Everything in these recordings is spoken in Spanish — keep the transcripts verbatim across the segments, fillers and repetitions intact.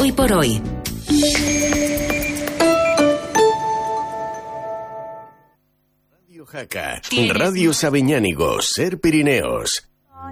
Hoy por Hoy. Radio Jaca, Radio Sabiñánigo, Ser Pirineos.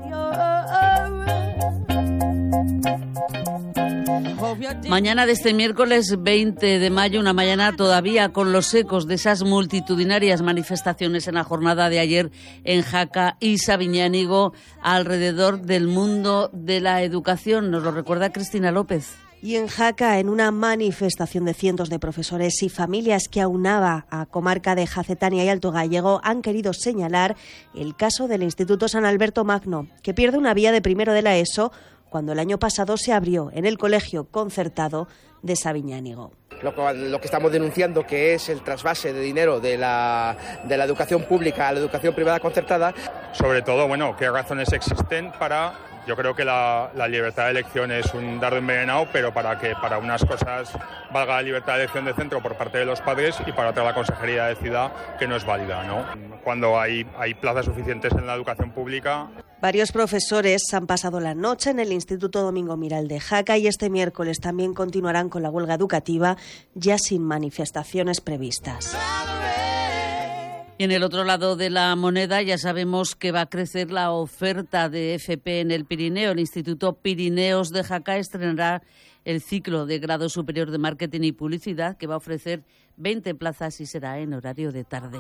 Mañana de este miércoles veinte de mayo, una mañana todavía con los ecos de esas multitudinarias manifestaciones en la jornada de ayer en Jaca y Sabiñánigo alrededor del mundo de la educación. Nos lo recuerda Cristina López. Y en Jaca, en una manifestación de cientos de profesores y familias que aunaba a comarca de Jacetania y Alto Gallego, han querido señalar el caso del Instituto San Alberto Magno, que pierde una vía de primero de la ESO cuando el año pasado se abrió en el colegio concertado de Sabiñánigo. Lo, lo que estamos denunciando, que es el trasvase de dinero de la, de la educación pública a la educación privada concertada. Sobre todo, bueno, qué razones existen para... Yo creo que la, la libertad de elección es un dardo envenenado, pero para que para unas cosas valga la libertad de elección de centro por parte de los padres y para otra la consejería decida que no es válida, ¿no? Cuando hay, hay plazas suficientes en la educación pública. Varios profesores han pasado la noche en el Instituto Domingo Miral de Jaca y este miércoles también continuarán con la huelga educativa, ya sin manifestaciones previstas. Y en el otro lado de la moneda ya sabemos que va a crecer la oferta de F P en el Pirineo. El Instituto Pirineos de Jaca estrenará el ciclo de grado superior de marketing y publicidad, que va a ofrecer veinte plazas y será en horario de tarde.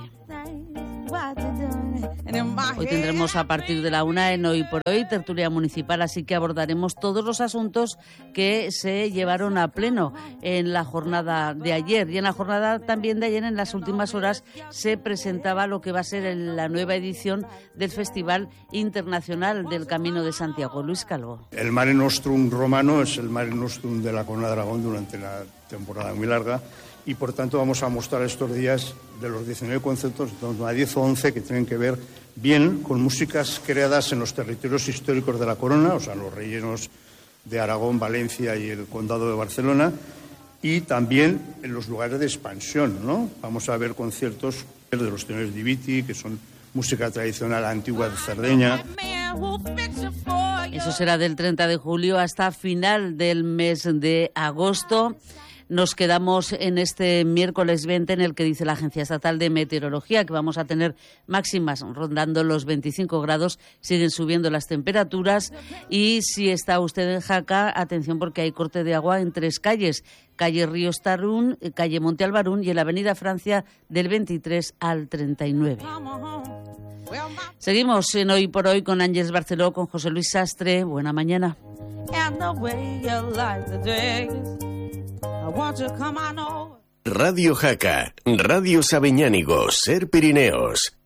Hoy tendremos a partir de la una en Hoy por Hoy tertulia municipal, así que abordaremos todos los asuntos que se llevaron a pleno en la jornada de ayer. Y en la jornada también de ayer, en las últimas horas, se presentaba lo que va a ser la nueva edición del Festival Internacional del Camino de Santiago. Luis Calvo. El Mare Nostrum romano es el Mare Nostrum de la Corona de Aragón durante la temporada muy larga. Y, por tanto, vamos a mostrar estos días de los diecinueve conceptos, a diez o once que tienen que ver bien con músicas creadas en los territorios históricos de la Corona, o sea, los rellenos de Aragón, Valencia y el Condado de Barcelona, y también en los lugares de expansión, ¿no? Vamos a ver conciertos de los tenores di Viti, que son música tradicional antigua de Cerdeña. Eso será del treinta de julio hasta final del mes de agosto. Nos quedamos en este miércoles veinte, en el que dice la Agencia Estatal de Meteorología que vamos a tener máximas rondando los veinticinco grados, siguen subiendo las temperaturas y si está usted en Jaca, atención porque hay corte de agua en tres calles, calle Ríos Tarún, calle Monte Albarún y en la avenida Francia del veintitrés al treinta y nueve. Seguimos en Hoy por Hoy con Ángeles Barceló, con José Luis Sastre. Buena mañana. Radio Jaca, Radio Sabiñánigo, Ser Pirineos.